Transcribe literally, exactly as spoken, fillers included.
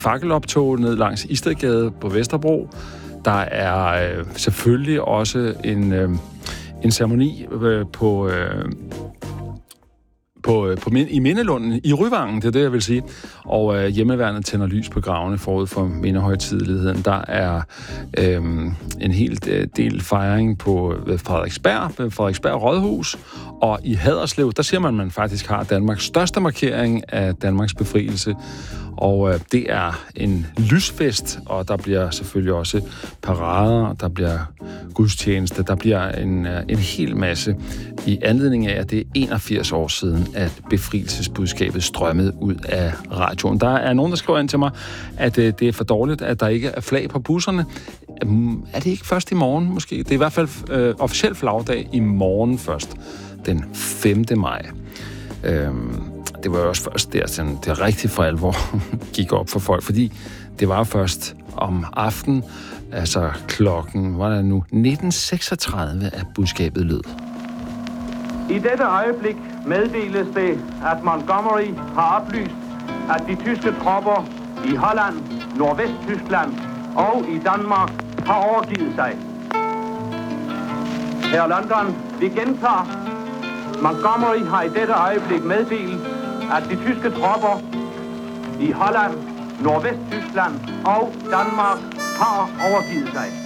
fakkeloptog ned langs Istedgade på Vesterbro. Der er øh, selvfølgelig også en, øh, en ceremoni øh, på... Øh, På, på, i Mindelunden, i Ryvangen, det er det, jeg vil sige. Og øh, hjemmeværnet tænder lys på gravene forud for mindehøjtideligheden. Der er øh, en hel del fejring på ved Frederiksberg, ved Frederiksberg Rådhus. Og i Haderslev, der siger man, at man faktisk har Danmarks største markering af Danmarks befrielse. Og øh, det er en lysfest, og der bliver selvfølgelig også parader, der bliver gudstjeneste, der bliver en, en hel masse i anledning af, at det er enogfirs år siden, at befrielsesbudskabet strømmede ud af radioen. Der er nogen, der skriver ind til mig, at øh, det er for dårligt, at der ikke er flag på busserne. Um, er det ikke først i morgen måske? Det er i hvert fald øh, officiel flagdag i morgen først, den femte maj. Øhm, det var jo også først der, sådan, det rigtig for alvor gik op for folk, fordi det var først om aftenen, altså klokken, var det nu, nitten seksogtredive, at budskabet lød. I dette øjeblik meddeles det, at Montgomery har oplyst, at de tyske tropper i Holland, Nordvesttyskland og i Danmark har overgivet sig. Her London, vi gentager. Montgomery har i dette øjeblik meddelt, at de tyske tropper i Holland, Nordvesttyskland og Danmark har overgivet sig.